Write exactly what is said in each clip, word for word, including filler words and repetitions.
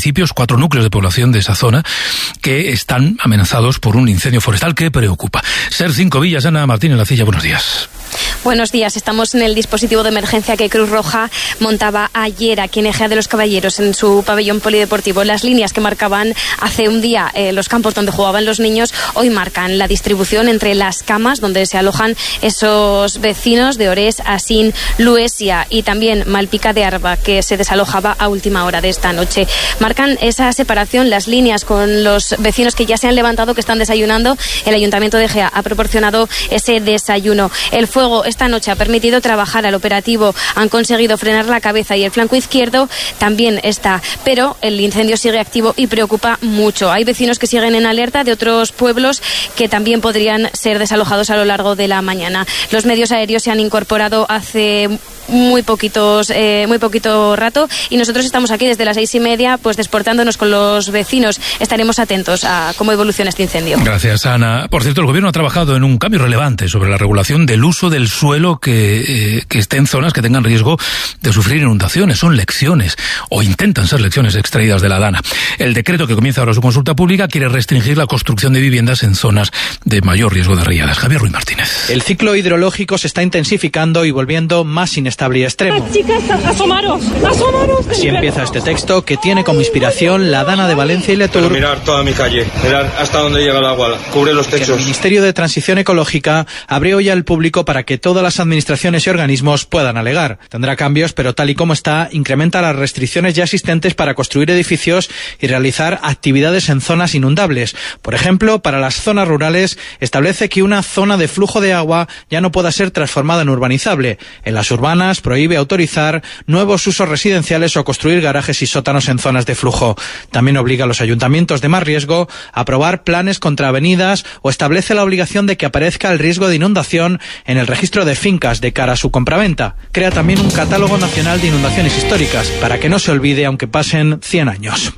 municipios, cuatro núcleos de población de esa zona que están amenazados por un incendio forestal que preocupa. Ser cinco Villas, Ana Martínez Lacilla, buenos días. Buenos días, estamos en el dispositivo de emergencia que Cruz Roja montaba ayer aquí en Ejea de los Caballeros, en su pabellón polideportivo. Las líneas que marcaban hace un día eh, los campos donde jugaban los niños, hoy marcan la distribución entre las camas donde se alojan esos vecinos de Orés, Asín, Luesia y también Malpica de Arba, que se desalojaba a última hora de esta noche. Marcan esa separación, las líneas con los vecinos que ya se han levantado, que están desayunando. El Ayuntamiento de Ejea ha proporcionado ese desayuno. El fuego esta noche ha permitido trabajar al operativo. Han conseguido frenar la cabeza y el flanco izquierdo también está. Pero el incendio sigue activo y preocupa mucho. Hay vecinos que siguen en alerta de otros pueblos que también podrían ser desalojados a lo largo de la mañana. Los medios aéreos se han incorporado hace muy poquitos, eh, muy poquito rato y nosotros estamos aquí desde las seis y media, pues desportándonos con los vecinos. Estaremos atentos a cómo evoluciona este incendio. Gracias, Ana. Por cierto, el Gobierno ha trabajado en un cambio relevante sobre la regulación del uso del suelo que, eh, que esté en zonas que tengan riesgo de sufrir inundaciones. Son lecciones, o intentan ser lecciones extraídas de la Dana. El decreto que comienza ahora su consulta pública quiere restringir la construcción de viviendas en zonas de mayor riesgo de riadas. Javier Ruiz Martínez. El ciclo hidrológico se está intensificando y volviendo más inestable y extremo. Las chicas, asomaros, asomaros. Así empieza este texto que tiene como inspiración la Dana de Valencia y Letour. Pero mirar toda mi calle, mirar hasta donde llega el agua, cubre los techos. El Ministerio de Transición Ecológica abrió hoy al público para que todas las administraciones y organismos puedan alegar. Tendrá cambios, pero tal y como está, incrementa las restricciones ya existentes para construir edificios y realizar actividades en zonas inundables. Por ejemplo, para las zonas rurales establece que una zona de flujo de agua ya no pueda ser transformada en urbanizable. En las urbanas prohíbe autorizar nuevos usos residenciales o construir garajes y sótanos en zonas de flujo. También obliga a los ayuntamientos de más riesgo a aprobar planes contra avenidas o establece la obligación de que aparezca el riesgo de inundación en el registro de fincas de cara a su compraventa. Crea también un catálogo nacional de inundaciones históricas para que no se olvide aunque pasen cien años.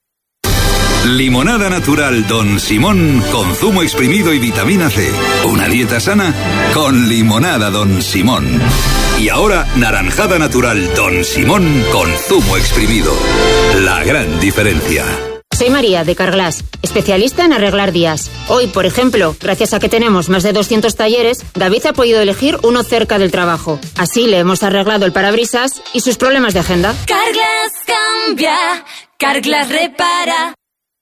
Limonada natural Don Simón con zumo exprimido y vitamina C. Una dieta sana con limonada Don Simón. Y ahora naranjada natural Don Simón con zumo exprimido. La gran diferencia. Soy María de Carglass, especialista en arreglar días. Hoy, por ejemplo, gracias a que tenemos más de doscientos talleres, David ha podido elegir uno cerca del trabajo. Así le hemos arreglado el parabrisas y sus problemas de agenda. Carglass cambia, Carglass repara.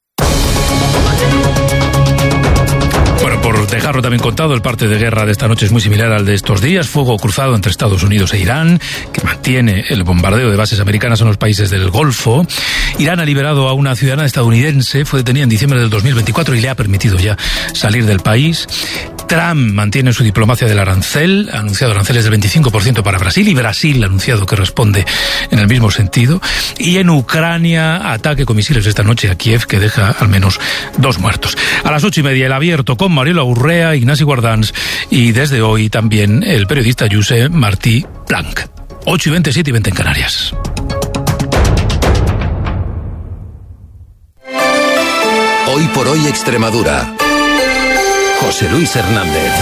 Bueno, por dejarlo también contado, el parte de guerra de esta noche es muy similar al de estos días. Fuego cruzado entre Estados Unidos e Irán, que mantiene el bombardeo de bases americanas en los países del Golfo. Irán ha liberado a una ciudadana estadounidense, fue detenida en diciembre del dos mil veinticuatro y le ha permitido ya salir del país. Trump mantiene su diplomacia del arancel, ha anunciado aranceles del veinticinco por ciento para Brasil y Brasil ha anunciado que responde en el mismo sentido. Y en Ucrania, ataque con misiles esta noche a Kiev que deja al menos dos muertos. A las ocho y media el abierto con Mariela Urrea, Ignasi Guardans y desde hoy también el periodista Josep Martí Blanc. ocho y veinte, siete y veinte en Canarias. Hoy por hoy Extremadura. José Luis Hernández.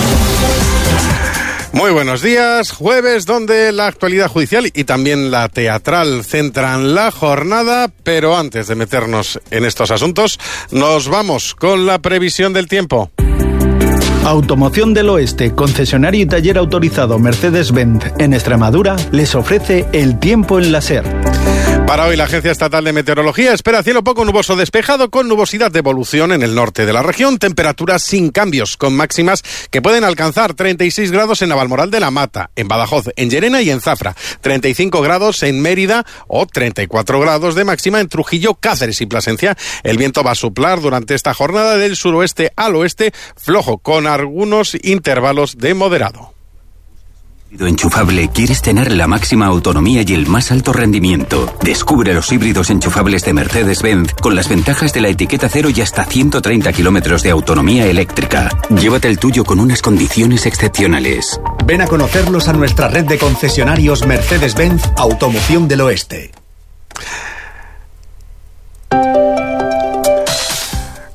Muy buenos días, jueves donde la actualidad judicial y también la teatral centran la jornada, pero antes de meternos en estos asuntos, nos vamos con la previsión del tiempo. Automoción del Oeste, concesionario y taller autorizado Mercedes-Benz en Extremadura, les ofrece el tiempo en la SER. Para hoy la Agencia Estatal de Meteorología espera cielo poco nuboso despejado con nubosidad de evolución en el norte de la región, temperaturas sin cambios, con máximas que pueden alcanzar treinta y seis grados en Navalmoral de la Mata, en Badajoz, en Llerena y en Zafra, treinta y cinco grados en Mérida o treinta y cuatro grados de máxima en Trujillo, Cáceres y Plasencia. El viento va a soplar durante esta jornada del suroeste al oeste, flojo, con algunos intervalos de moderado. Enchufable, ¿quieres tener la máxima autonomía y el más alto rendimiento? Descubre los híbridos enchufables de Mercedes-Benz con las ventajas de la etiqueta cero y hasta ciento treinta kilómetros de autonomía eléctrica. Llévate el tuyo con unas condiciones excepcionales. Ven a conocerlos a nuestra red de concesionarios Mercedes-Benz Automoción del Oeste.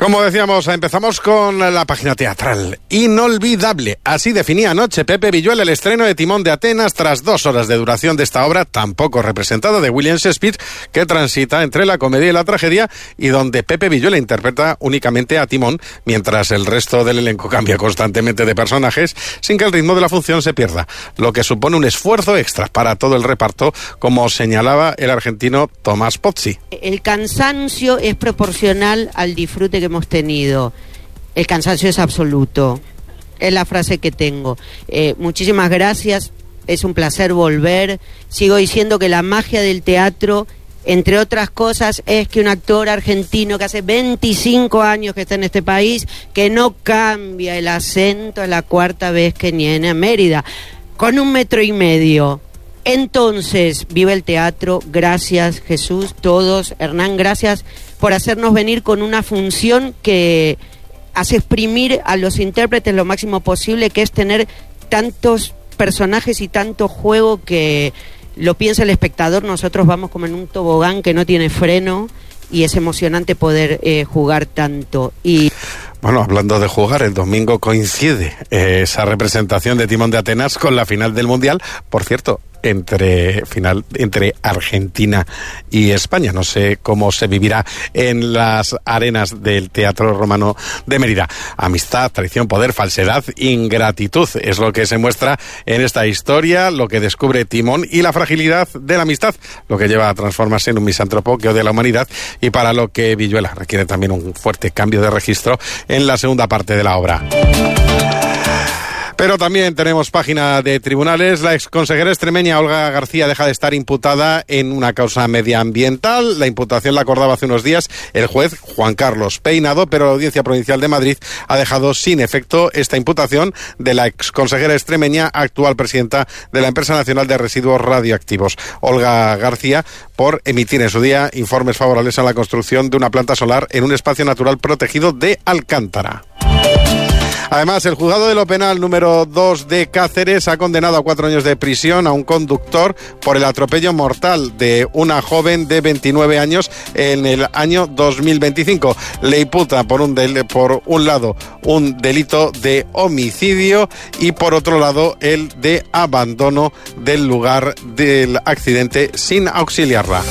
Como decíamos, empezamos con la página teatral. Inolvidable. Así definía anoche Pepe Villuela el estreno de Timón de Atenas tras dos horas de duración de esta obra tan poco representada de William Shakespeare, que transita entre la comedia y la tragedia y donde Pepe Villuela interpreta únicamente a Timón, mientras el resto del elenco cambia constantemente de personajes sin que el ritmo de la función se pierda, lo que supone un esfuerzo extra para todo el reparto, como señalaba el argentino Tomás Pozzi. El cansancio es proporcional al disfrute que hemos tenido. El cansancio es absoluto. Es la frase que tengo. Eh, muchísimas gracias. Es un placer volver. Sigo diciendo que la magia del teatro, entre otras cosas, es que un actor argentino que hace veinticinco años que está en este país, que no cambia el acento, es la cuarta vez que viene a Mérida, con un metro y medio. Entonces, vive el teatro. Gracias, Jesús, todos. Hernán, gracias por hacernos venir con una función que hace exprimir a los intérpretes lo máximo posible, que es tener tantos personajes y tanto juego que lo piensa el espectador. Nosotros vamos como en un tobogán que no tiene freno y es emocionante poder eh, jugar tanto. Y bueno, hablando de jugar, el domingo coincide eh, esa representación de Timón de Atenas con la final del Mundial. Por cierto, entre final entre Argentina y España. No sé cómo se vivirá en las arenas del Teatro Romano de Mérida. Amistad, traición, poder, falsedad, ingratitud es lo que se muestra en esta historia, lo que descubre Timón y la fragilidad de la amistad, lo que lleva a transformarse en un misántropo que odia la humanidad y para lo que Villuela requiere también un fuerte cambio de registro en la segunda parte de la obra. Pero también tenemos página de tribunales. La exconsejera extremeña Olga García deja de estar imputada en una causa medioambiental. La imputación la acordaba hace unos días el juez Juan Carlos Peinado, pero la Audiencia Provincial de Madrid ha dejado sin efecto esta imputación de la exconsejera extremeña, actual presidenta de la Empresa Nacional de Residuos Radioactivos, Olga García, por emitir en su día informes favorables a la construcción de una planta solar en un espacio natural protegido de Alcántara. Además, el juzgado de lo penal número dos de Cáceres ha condenado a cuatro años de prisión a un conductor por el atropello mortal de una joven de veintinueve años en el año dos mil veinticinco. Le imputa por un, del, por un lado un delito de homicidio y por otro lado el de abandono del lugar del accidente sin auxiliarla.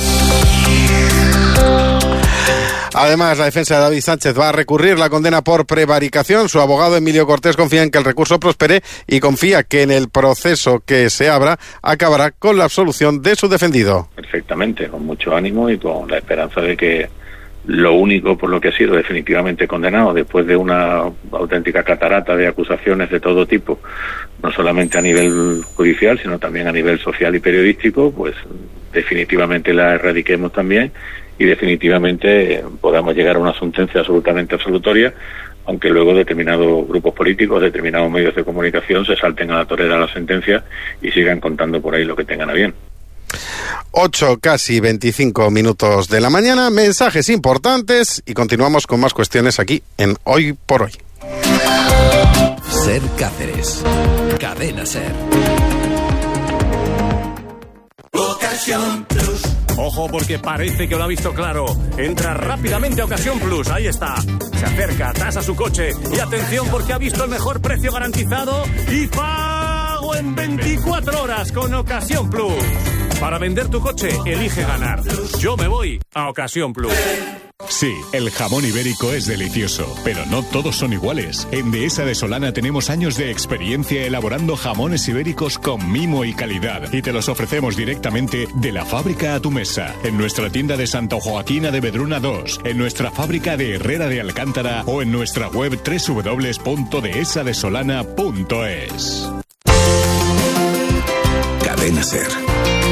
Además, la defensa de David Sánchez va a recurrir la condena por prevaricación. Su abogado Emilio Cortés confía en que el recurso prospere y confía que en el proceso que se abra acabará con la absolución de su defendido. Perfectamente, con mucho ánimo y con la esperanza de que lo único por lo que ha sido definitivamente condenado, después de una auténtica catarata de acusaciones de todo tipo, no solamente a nivel judicial, sino también a nivel social y periodístico, pues definitivamente la erradiquemos también y definitivamente podamos llegar a una sentencia absolutamente absolutoria, aunque luego determinados grupos políticos, determinados medios de comunicación se salten a la torera de la sentencia y sigan contando por ahí lo que tengan a bien. ocho, casi veinticinco minutos de la mañana, mensajes importantes y continuamos con más cuestiones aquí en Hoy por Hoy. Ser Cáceres, Cadena Ser. Ocasión Plus. Ojo, porque parece que lo ha visto claro. Entra rápidamente a Ocasión Plus, ahí está. Se acerca, tasa su coche y atención porque ha visto el mejor precio garantizado y pago en veinticuatro horas con Ocasión Plus. Para vender tu coche, elige ganar. Yo me voy a Ocasión Plus. Sí, el jamón ibérico es delicioso, pero no todos son iguales. En Dehesa de Solana tenemos años de experiencia elaborando jamones ibéricos con mimo y calidad y te los ofrecemos directamente de la fábrica a tu mesa. En nuestra tienda de Santa Joaquina de Vedruna dos, en nuestra fábrica de Herrera de Alcántara o en nuestra web doble u doble u doble u punto dehesa de solana punto es. Cadena Ser.